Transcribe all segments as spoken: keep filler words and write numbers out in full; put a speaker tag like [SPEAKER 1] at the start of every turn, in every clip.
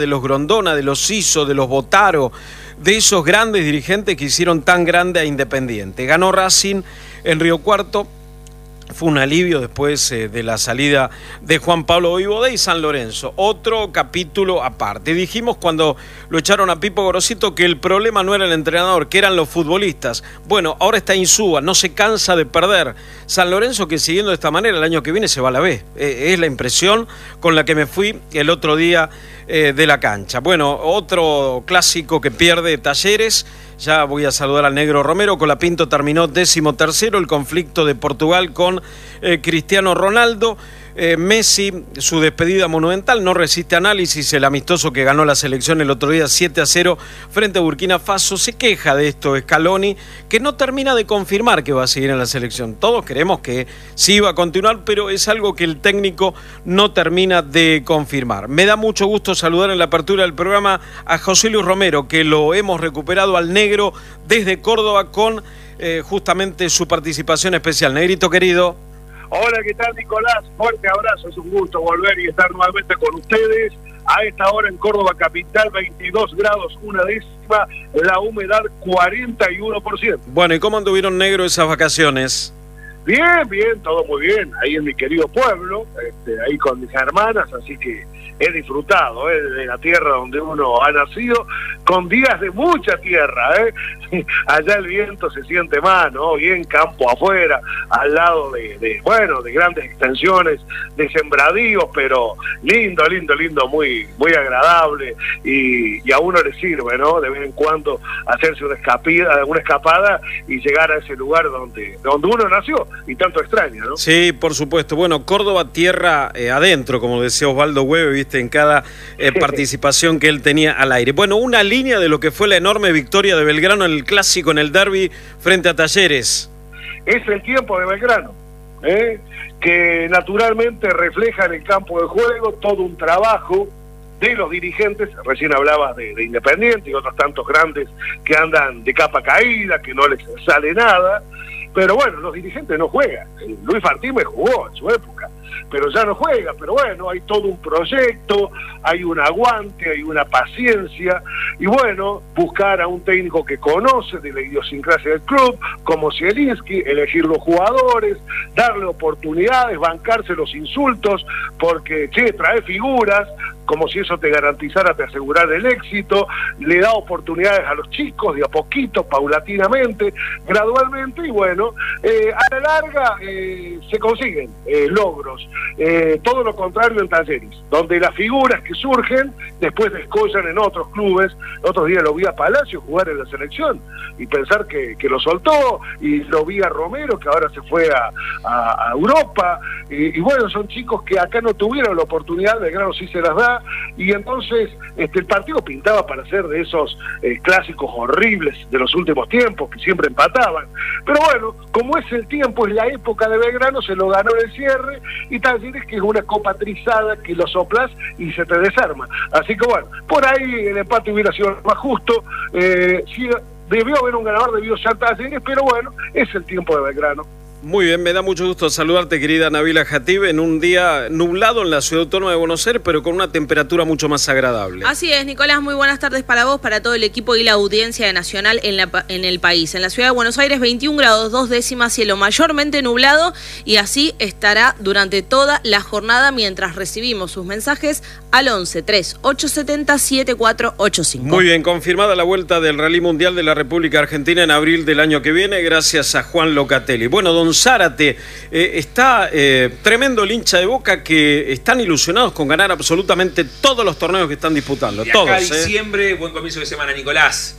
[SPEAKER 1] de los Grondona, de los Siso, de los Botaro, de esos grandes dirigentes que hicieron tan grande a Independiente. Ganó Racing en Río Cuarto. Fue un alivio después eh, de la salida de Juan Pablo Voivoda y San Lorenzo. Otro capítulo aparte. Dijimos cuando lo echaron a Pipo Gorosito que el problema no era el entrenador, que eran los futbolistas. Bueno, ahora está Insúa, no se cansa de perder. San Lorenzo, que siguiendo de esta manera el año que viene se va a la B. Eh, es la impresión con la que me fui el otro día eh, de la cancha. Bueno, otro clásico que pierde Talleres. Ya voy a saludar al Negro Romero. Colapinto terminó décimo tercero. El conflicto de Portugal con eh, Cristiano Ronaldo. Eh, Messi, su despedida monumental, no resiste análisis. El amistoso que ganó la selección el otro día siete a cero frente a Burkina Faso. Se queja de esto Scaloni, que no termina de confirmar que va a seguir en la selección. Todos creemos que sí va a continuar, pero es algo que el técnico no termina de confirmar. Me da mucho gusto saludar en la apertura del programa a José Luis Romero, que lo hemos recuperado al Negro desde Córdoba con eh, justamente su participación especial. Negrito querido.
[SPEAKER 2] Hola, ¿qué tal, Nicolás? Fuerte abrazo, es un gusto volver y estar nuevamente con ustedes. A esta hora en Córdoba capital, veintidós grados, una décima, la humedad cuarenta y uno por ciento.
[SPEAKER 1] Bueno, ¿y cómo anduvieron, Negro, esas vacaciones?
[SPEAKER 2] Bien, bien, todo muy bien, ahí en mi querido pueblo, este, ahí con mis hermanas, así que he disfrutado ¿eh? de la tierra donde uno ha nacido, con días de mucha tierra, ¿eh? Allá el viento se siente más, ¿no? Bien campo afuera, al lado de, de, bueno, de grandes extensiones de sembradíos, pero lindo, lindo, lindo, muy, muy agradable, y, y a uno le sirve, ¿no? De vez en cuando hacerse una escapada, una escapada y llegar a ese lugar donde, donde uno nació y tanto extraña, ¿no?
[SPEAKER 1] Sí, por supuesto. Bueno, Córdoba tierra eh, adentro, como decía Osvaldo Hueve, viste, en cada eh, participación que él tenía al aire. Bueno, una línea de lo que fue la enorme victoria de Belgrano en el clásico, en el derbi frente a Talleres.
[SPEAKER 2] Es el tiempo de Belgrano, ¿eh? que naturalmente refleja en el campo de juego todo un trabajo de los dirigentes. Recién hablaba de, de Independiente y otros tantos grandes que andan de capa caída, que no les sale nada, pero bueno, los dirigentes no juegan. Luis Martínez jugó en su época, pero ya no juega. Pero bueno, hay todo un proyecto, hay un aguante, hay una paciencia, y bueno, buscar a un técnico que conoce de la idiosincrasia del club, como Zielinski, elegir los jugadores, darle oportunidades, bancarse los insultos, porque, che, trae figuras, como si eso te garantizara, te asegurara el éxito, le da oportunidades a los chicos de a poquito, paulatinamente, gradualmente, y bueno, eh, a la larga eh, se consiguen eh, logros. Eh, todo lo contrario en Talleres, donde las figuras que surgen después descollan en otros clubes. Otros días lo vi a Palacio jugar en la selección y pensar que, que lo soltó, y lo vi a Romero, que ahora se fue a, a, a Europa, y, y bueno, son chicos que acá no tuvieron la oportunidad, Belgrano sí se las da, y entonces este, el partido pintaba para ser de esos eh, clásicos horribles de los últimos tiempos, que siempre empataban. Pero bueno, como es el tiempo, es la época de Belgrano, se lo ganó en el cierre, y Talleres, que es una copa trizada que lo soplas y se te desarma. Así que bueno, por ahí el empate hubiera sido más justo. Eh, si debió haber un ganador, debió ser Talleres, pero bueno, es el tiempo de Belgrano.
[SPEAKER 1] Muy bien, me da mucho gusto saludarte, querida Nabila Jatib, en un día nublado en la Ciudad Autónoma de Buenos Aires, pero con una temperatura mucho más agradable.
[SPEAKER 3] Así es, Nicolás, muy buenas tardes para vos, para todo el equipo y la audiencia de Nacional en, la, en el país. En la Ciudad de Buenos Aires, veintiún grados, dos décimas, cielo mayormente nublado, y así estará durante toda la jornada mientras recibimos sus mensajes al once, tres, ocho siete cero, siete cuatro ocho cinco.
[SPEAKER 1] Muy bien, confirmada la vuelta del Rally Mundial de la República Argentina en abril del año que viene, gracias a Juan Locatelli. Bueno, don Zárate, eh, está eh, tremendo el hincha de Boca, que están ilusionados con ganar absolutamente todos los torneos que están disputando.
[SPEAKER 4] De
[SPEAKER 1] todos,
[SPEAKER 4] acá a
[SPEAKER 1] eh.
[SPEAKER 4] diciembre, buen comienzo de semana, Nicolás.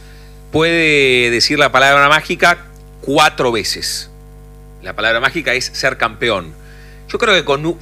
[SPEAKER 4] Puede decir la palabra mágica cuatro veces. La palabra mágica es ser campeón. Yo creo que con...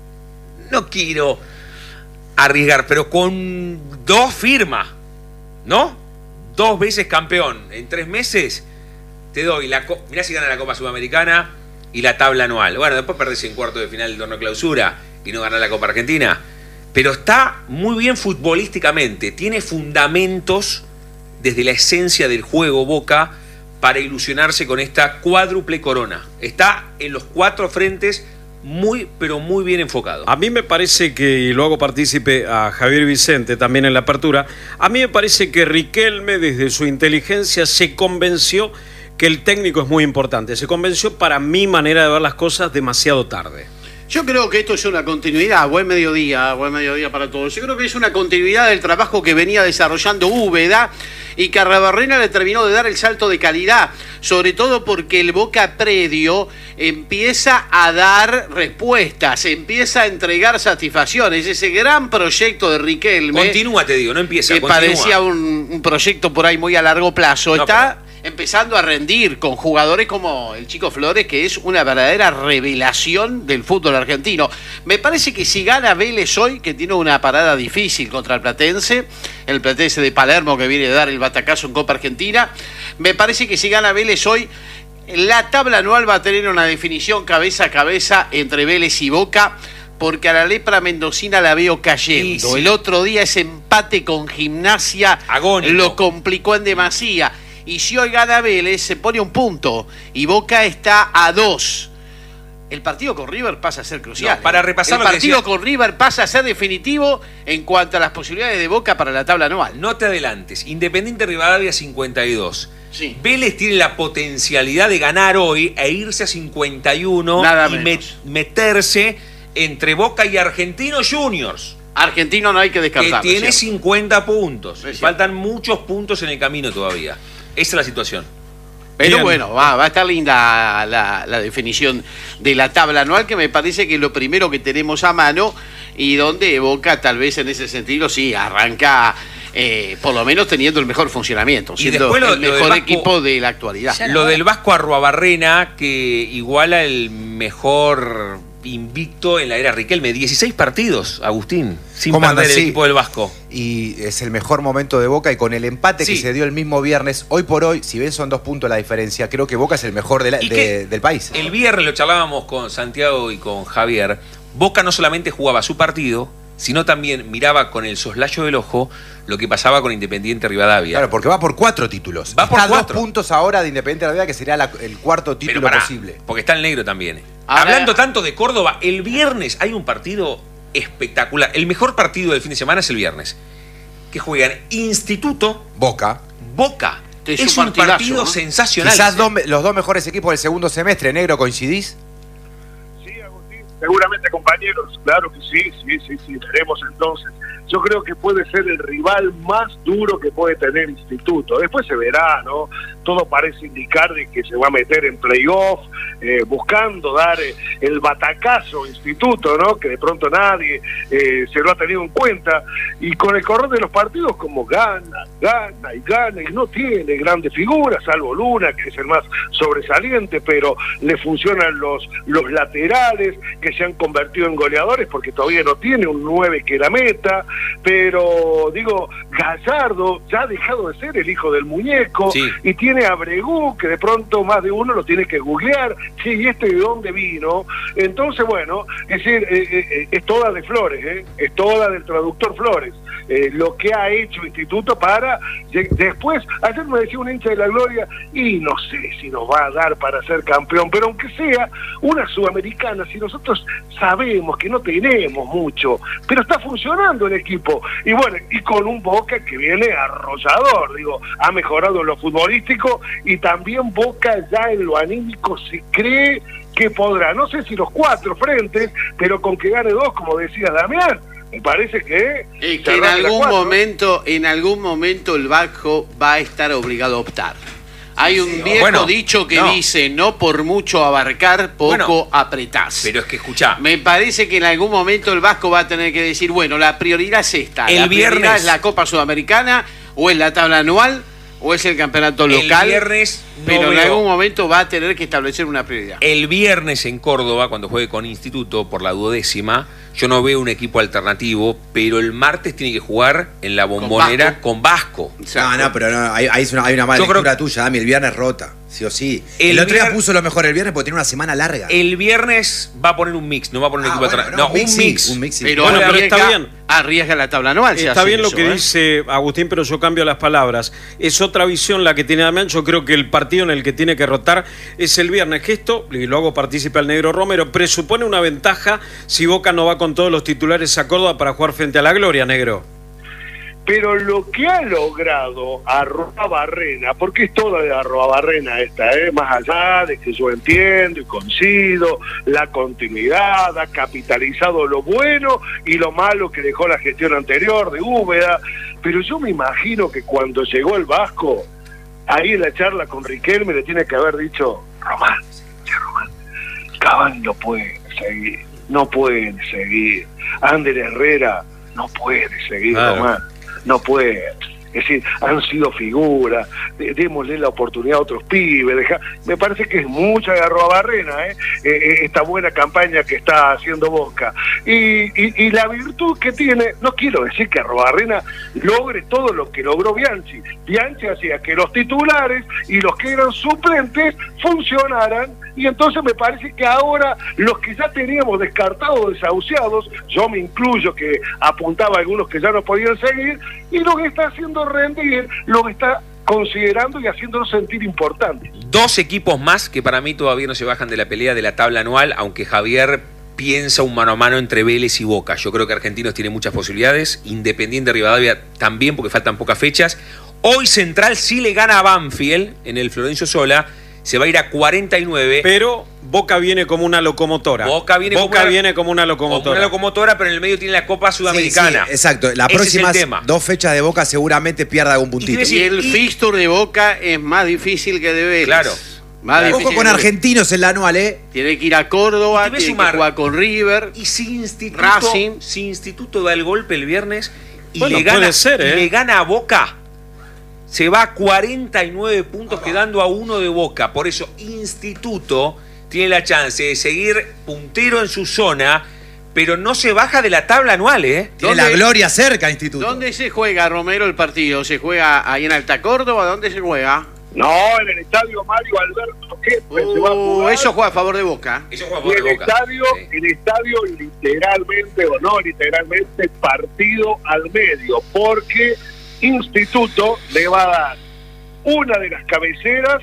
[SPEAKER 4] No quiero arriesgar, pero con dos firma, ¿no? Dos veces campeón. En tres meses te doy la... Mirá si gana la Copa Sudamericana y la tabla anual. Bueno, después perdés en cuarto de final del torneo clausura y no ganás la Copa Argentina. Pero está muy bien futbolísticamente. Tiene fundamentos desde la esencia del juego Boca para ilusionarse con esta cuádruple corona. Está en los cuatro frentes muy, pero muy bien enfocado.
[SPEAKER 1] A mí me parece que, y lo hago partícipe a Javier Vicente también en la apertura, a mí me parece que Riquelme desde su inteligencia se convenció que el técnico es muy importante, se convenció para mi manera de ver las cosas demasiado tarde.
[SPEAKER 5] Yo creo que esto es una continuidad. Buen mediodía, buen mediodía para todos. Yo creo que es una continuidad del trabajo que venía desarrollando Úbeda y que a Arruabarrena le terminó de dar el salto de calidad, sobre todo porque el Boca predio empieza a dar respuestas, empieza a entregar satisfacciones. Ese gran proyecto de Riquelme,
[SPEAKER 4] Continúa, te digo, no empieza,
[SPEAKER 5] que
[SPEAKER 4] continúa.
[SPEAKER 5] parecía un, un proyecto por ahí muy a largo plazo,
[SPEAKER 4] No,
[SPEAKER 5] está
[SPEAKER 4] pero...
[SPEAKER 5] empezando a rendir con jugadores como el Chico Flores, que es una verdadera revelación del fútbol argentino. Me parece que si gana Vélez hoy, que tiene una parada difícil contra el Platense, el Platense de Palermo que viene de dar el batacazo en Copa Argentina, me parece que si gana Vélez hoy, la tabla anual va a tener una definición cabeza a cabeza entre Vélez y Boca, porque a la lepra mendocina la veo cayendo.
[SPEAKER 4] Sí, sí.
[SPEAKER 5] El otro día ese empate con Gimnasia
[SPEAKER 4] Agónico.
[SPEAKER 5] lo complicó en demasía. Y si hoy gana Vélez, se pone un punto. Y Boca está a dos. El partido con River pasa a ser crucial.
[SPEAKER 4] No, para repasar
[SPEAKER 5] el
[SPEAKER 4] lo que
[SPEAKER 5] partido
[SPEAKER 4] decía...
[SPEAKER 5] con River pasa a ser definitivo en cuanto a las posibilidades de Boca para la tabla anual.
[SPEAKER 4] No te adelantes. Independiente Rivadavia cincuenta y dos.
[SPEAKER 5] Sí.
[SPEAKER 4] Vélez tiene la potencialidad de ganar hoy e irse a cincuenta y uno
[SPEAKER 5] Nada
[SPEAKER 4] y
[SPEAKER 5] menos.
[SPEAKER 4] met- meterse entre Boca y Argentinos Juniors,
[SPEAKER 5] Argentino no hay que
[SPEAKER 4] que
[SPEAKER 5] descartarlo.
[SPEAKER 4] tiene
[SPEAKER 5] ¿cierto?
[SPEAKER 4] cincuenta puntos.
[SPEAKER 5] Es cierto.
[SPEAKER 4] Faltan muchos puntos en el camino todavía. Esa es la situación.
[SPEAKER 5] Pero
[SPEAKER 1] Bien.
[SPEAKER 5] bueno, va, va a estar linda la, la definición de la tabla anual, que me parece que es lo primero que tenemos a mano y donde Boca tal vez en ese sentido sí arranca eh, por lo menos teniendo el mejor funcionamiento,
[SPEAKER 4] Y
[SPEAKER 5] siendo
[SPEAKER 4] después lo-
[SPEAKER 5] el
[SPEAKER 4] lo del
[SPEAKER 5] mejor
[SPEAKER 4] Vasco-
[SPEAKER 5] equipo de la actualidad.
[SPEAKER 4] Lo del Vasco Arruabarrena, que iguala el mejor invicto en la era Riquelme. dieciséis partidos, Agustín, sin
[SPEAKER 6] ¿Cómo
[SPEAKER 4] perder
[SPEAKER 6] andas?
[SPEAKER 4] el
[SPEAKER 6] Sí.
[SPEAKER 4] equipo del Vasco.
[SPEAKER 6] Y es el mejor momento de Boca, y con el empate
[SPEAKER 4] Sí.
[SPEAKER 6] que se dio el mismo viernes, hoy por hoy, si bien son dos puntos la diferencia, creo que Boca es el mejor de la-
[SPEAKER 4] Y
[SPEAKER 6] de-
[SPEAKER 4] que
[SPEAKER 6] del país.
[SPEAKER 4] El viernes lo charlábamos con Santiago y con Javier. Boca no solamente jugaba su partido, sino también miraba con el soslayo del ojo lo que pasaba con Independiente Rivadavia.
[SPEAKER 6] Claro, porque va por cuatro títulos.
[SPEAKER 4] Va por
[SPEAKER 6] Está a
[SPEAKER 4] cuatro.
[SPEAKER 6] dos puntos ahora de Independiente Rivadavia, que sería la- el cuarto
[SPEAKER 4] Pero
[SPEAKER 6] título
[SPEAKER 4] pará,
[SPEAKER 6] posible.
[SPEAKER 4] porque está el negro también.
[SPEAKER 5] Ahora-
[SPEAKER 4] Hablando tanto de Córdoba, el viernes hay un partido espectacular. El mejor partido del fin de semana es el viernes. Que juegan Instituto,
[SPEAKER 6] Boca.
[SPEAKER 4] Boca.
[SPEAKER 5] Es
[SPEAKER 4] Es,
[SPEAKER 5] un
[SPEAKER 4] un
[SPEAKER 5] partidazo,
[SPEAKER 4] partido
[SPEAKER 5] ¿no?
[SPEAKER 4] sensacional.
[SPEAKER 6] Quizás dos me- los dos mejores equipos del segundo semestre. Negro, ¿coincidís?
[SPEAKER 2] Sí, Agustín, seguramente compañeros, claro que sí, sí, sí, sí, veremos entonces. Yo creo que puede ser el rival más duro que puede tener Instituto. Después se verá, ¿no? Todo parece indicar de que se va a meter en playoff, eh, buscando dar eh, el batacazo Instituto, ¿no? Que de pronto nadie eh, se lo ha tenido en cuenta. Y con el correr de los partidos, como gana, gana y gana, y no tiene grandes figuras, salvo Luna, que es el más sobresaliente, pero le funcionan los, los laterales, que se han convertido en goleadores, porque todavía no tiene un nueve que la meta. Pero, digo, Gallardo ya ha dejado de ser el hijo del muñeco,
[SPEAKER 4] Sí.
[SPEAKER 2] y tiene a Bregú, que de pronto más de uno lo tiene que googlear, sí, ¿y este de dónde vino? Entonces, bueno, es decir, eh, eh, es toda de Flores, ¿eh? Es toda del traductor Flores, eh, lo que ha hecho Instituto para, de- después, ayer me decía un hincha de la Gloria, y no sé si nos va a dar para ser campeón, pero aunque sea una sudamericana, si nosotros sabemos que no tenemos mucho, pero está funcionando el equipo, y bueno, y con un Boca que viene arrollador, digo, ha mejorado en lo futbolístico, y también Boca ya en lo anímico se cree que podrá, no sé si los cuatro frentes, pero con que gane dos, como decía Damián, me parece que...
[SPEAKER 5] Y
[SPEAKER 2] se
[SPEAKER 5] que en
[SPEAKER 2] arranca
[SPEAKER 5] algún
[SPEAKER 2] cuatro.
[SPEAKER 5] momento, en algún momento el Vasco va a estar obligado a optar. Hay un viejo
[SPEAKER 4] Bueno,
[SPEAKER 5] dicho que
[SPEAKER 4] no.
[SPEAKER 5] dice, no por mucho abarcar, poco
[SPEAKER 4] Bueno,
[SPEAKER 5] apretás.
[SPEAKER 4] Pero es que escuchá,
[SPEAKER 5] Me parece que en algún momento el Vasco va a tener que decir, bueno, la prioridad es esta.
[SPEAKER 4] El
[SPEAKER 5] la prioridad
[SPEAKER 4] viernes-
[SPEAKER 5] es la Copa Sudamericana, o es la tabla anual, o es el campeonato
[SPEAKER 4] el
[SPEAKER 5] local.
[SPEAKER 4] viernes no
[SPEAKER 5] pero en
[SPEAKER 4] veo-
[SPEAKER 5] algún momento va a tener que establecer una prioridad.
[SPEAKER 4] El viernes en Córdoba, cuando juegue con Instituto por la duodécima, yo no veo un equipo alternativo, pero el martes tiene que jugar en la Bombonera con Vasco.
[SPEAKER 6] No, no, pero no, hay, hay una, hay una mala
[SPEAKER 4] Yo creo
[SPEAKER 6] lectura tuya, Dami. El viernes rota. Sí o sí.
[SPEAKER 4] El
[SPEAKER 6] El, otro día
[SPEAKER 4] vier-
[SPEAKER 6] puso lo mejor el viernes porque tiene una semana larga.
[SPEAKER 4] El viernes va a poner un mix, no va a poner un
[SPEAKER 6] Ah,
[SPEAKER 4] equipo
[SPEAKER 6] bueno,
[SPEAKER 4] atrás.
[SPEAKER 6] no,
[SPEAKER 4] No,
[SPEAKER 6] un mix
[SPEAKER 4] un
[SPEAKER 6] sí,
[SPEAKER 4] mix.
[SPEAKER 6] un mix sí.
[SPEAKER 5] Pero,
[SPEAKER 1] Bueno, pero
[SPEAKER 5] arriesga,
[SPEAKER 1] está bien.
[SPEAKER 5] arriesga la tabla anual. si
[SPEAKER 1] Está
[SPEAKER 5] hace
[SPEAKER 1] bien lo
[SPEAKER 5] eso,
[SPEAKER 1] que
[SPEAKER 5] ¿eh?
[SPEAKER 1] dice Agustín, pero yo cambio las palabras. Es otra visión la que tiene Damián. Yo creo que el partido en el que tiene que rotar es el viernes. Que esto, y lo hago partícipe al Negro Romero, presupone una ventaja si Boca no va con todos los titulares a Córdoba para jugar frente a la Gloria, Negro.
[SPEAKER 2] Pero lo que ha logrado Arruabarrena, porque es toda de Arruabarrena esta, ¿eh? Más allá de que yo entiendo y coincido, la continuidad, ha capitalizado lo bueno y lo malo que dejó la gestión anterior de Úbeda, pero yo me imagino que cuando llegó el Vasco, ahí en la charla con Riquelme le tiene que haber dicho, Román, che, Román, Cavani no puede seguir, no puede seguir, Ander Herrera no puede seguir,
[SPEAKER 1] Claro.
[SPEAKER 2] Román. No puede. Es decir, han sido figuras, de- démosle la oportunidad a otros pibes. Deja, me parece que es mucha de Arruabarrena, ¿eh? Eh, esta buena campaña que está haciendo Boca. Y, y, y la virtud que tiene, no quiero decir que Arruabarrena logre todo lo que logró Bianchi. Bianchi hacía que los titulares y los que eran suplentes funcionaran, y entonces me parece que ahora los que ya teníamos descartados, desahuciados, yo me incluyo que apuntaba a algunos que ya no podían seguir, y lo que está haciendo rendir, lo que está considerando y haciéndolo sentir importante.
[SPEAKER 4] Dos equipos más que para mí todavía no se bajan de la pelea de la tabla anual, aunque Javier piensa un mano a mano entre Vélez y Boca. Yo creo que Argentinos tiene muchas posibilidades, Independiente Rivadavia también, porque faltan pocas fechas. Hoy Central sí le gana a Banfield en el Florencio Sola, se va a ir a cuarenta y nueve.
[SPEAKER 1] Pero Boca viene como una locomotora.
[SPEAKER 4] Boca viene
[SPEAKER 1] Boca
[SPEAKER 4] como una-
[SPEAKER 1] viene como una
[SPEAKER 4] Como
[SPEAKER 1] locomotora.
[SPEAKER 4] una locomotora, pero en el medio tiene la Copa Sudamericana.
[SPEAKER 6] Sí, sí, exacto. Las
[SPEAKER 4] Ese es el
[SPEAKER 6] próximas
[SPEAKER 4] tema.
[SPEAKER 6] dos fechas de Boca seguramente pierda algún
[SPEAKER 4] Y
[SPEAKER 6] puntito.
[SPEAKER 4] tiene-
[SPEAKER 5] Y el
[SPEAKER 4] Y-
[SPEAKER 5] fixture de Boca es más difícil que de Vélez.
[SPEAKER 4] Claro.
[SPEAKER 5] Más
[SPEAKER 4] Claro.
[SPEAKER 5] difícil
[SPEAKER 6] Ojo con
[SPEAKER 5] que de Vélez.
[SPEAKER 6] Argentinos en la anual, ¿eh?
[SPEAKER 5] Tiene que ir a Córdoba,
[SPEAKER 4] Y te voy a
[SPEAKER 5] tiene
[SPEAKER 4] sumar.
[SPEAKER 5] que jugar con River.
[SPEAKER 4] Y si Instituto,
[SPEAKER 5] Racing.
[SPEAKER 4] si Instituto da el golpe el viernes y,
[SPEAKER 1] Bueno,
[SPEAKER 4] le, gana,
[SPEAKER 1] puede ser, ¿eh?
[SPEAKER 4] y le gana a Boca, se va a cuarenta y nueve puntos quedando a uno de Boca. Por eso Instituto tiene la chance de seguir puntero en su zona, pero no se baja de la tabla anual, ¿eh?
[SPEAKER 6] Tiene
[SPEAKER 5] ¿Dónde-
[SPEAKER 6] la gloria cerca, Instituto.
[SPEAKER 5] ¿Dónde se juega, Romero, el partido? ¿Se juega ahí en Alta Córdoba? ¿Dónde se juega?
[SPEAKER 2] No, en el estadio Mario Alberto Kempes se va a
[SPEAKER 5] Uh,
[SPEAKER 2] jugar.
[SPEAKER 5] eso juega a favor de Boca.
[SPEAKER 4] Eso juega
[SPEAKER 2] Y
[SPEAKER 4] por
[SPEAKER 2] el
[SPEAKER 4] Boca.
[SPEAKER 2] estadio,
[SPEAKER 4] Sí.
[SPEAKER 2] el estadio literalmente, o no literalmente, partido al medio, porque Instituto le va a dar una de las cabeceras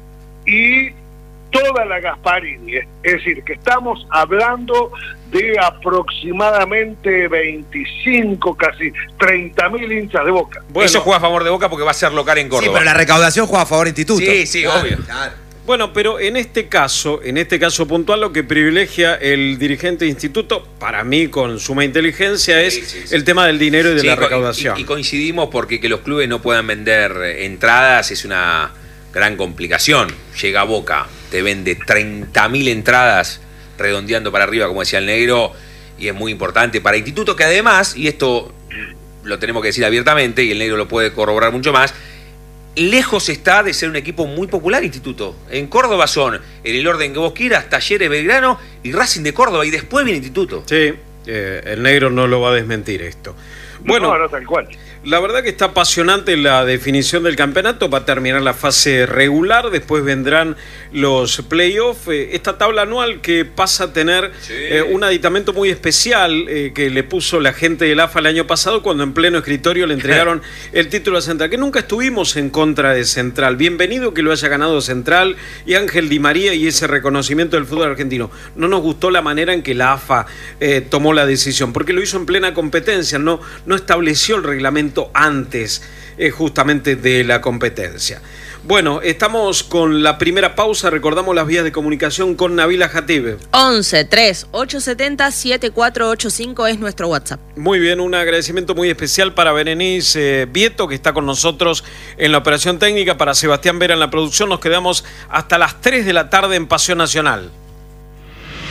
[SPEAKER 2] y toda la Gasparini. Es decir, que estamos hablando de aproximadamente veinticinco, casi treinta mil hinchas de Boca.
[SPEAKER 1] Bueno,
[SPEAKER 4] Eso juega a favor de Boca porque va a ser local en
[SPEAKER 6] Sí,
[SPEAKER 4] Córdoba.
[SPEAKER 6] pero la recaudación juega a favor de Instituto.
[SPEAKER 4] Sí, sí,
[SPEAKER 6] Claro,
[SPEAKER 4] obvio.
[SPEAKER 6] claro.
[SPEAKER 1] Bueno, pero en este caso, en este caso puntual, lo que privilegia el dirigente de Instituto, para mí con suma inteligencia, es
[SPEAKER 4] Sí, sí, sí.
[SPEAKER 1] el tema del dinero y de
[SPEAKER 4] Sí,
[SPEAKER 1] la
[SPEAKER 4] co-
[SPEAKER 1] recaudación.
[SPEAKER 4] Y, y coincidimos porque que los clubes no puedan vender eh, entradas es una gran complicación. Llega Boca, te vende treinta mil entradas redondeando para arriba, como decía el negro, y es muy importante para Instituto, que además, y esto lo tenemos que decir abiertamente, y el negro lo puede corroborar mucho más, lejos está de ser un equipo muy popular, Instituto. En Córdoba son, en el orden que vos quieras, Talleres Belgrano y Racing de Córdoba, y después viene Instituto.
[SPEAKER 1] Sí, eh, el negro no lo va a desmentir esto. Bueno,
[SPEAKER 2] No, no, tal cual.
[SPEAKER 1] la verdad que está apasionante la definición del campeonato. Va a terminar la fase regular, después vendrán los playoffs. Eh, esta tabla anual que pasa a tener
[SPEAKER 4] Sí.
[SPEAKER 1] eh, un aditamento muy especial eh, que le puso la gente del A F A el año pasado cuando en pleno escritorio le entregaron el título a Central, que nunca estuvimos en contra de Central. Bienvenido que lo haya ganado Central y Ángel Di María y ese reconocimiento del fútbol argentino. No nos gustó la manera en que la A F A eh, tomó la decisión, porque lo hizo en plena competencia, no, no estableció el reglamento antes eh, justamente de la competencia. Bueno, estamos con la primera pausa. Recordamos las vías de comunicación con Nabila Jatib.
[SPEAKER 3] once tres ocho siete cero siete cuatro ocho cinco es nuestro WhatsApp.
[SPEAKER 1] Muy bien, un agradecimiento muy especial para Berenice eh, Vieto, que está con nosotros en la operación técnica, para Sebastián Vera en la producción. Nos quedamos hasta las tres de la tarde en Pasión Nacional.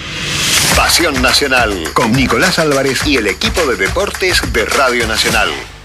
[SPEAKER 7] Pasión Nacional con Nicolás Álvarez y el equipo de deportes de Radio Nacional.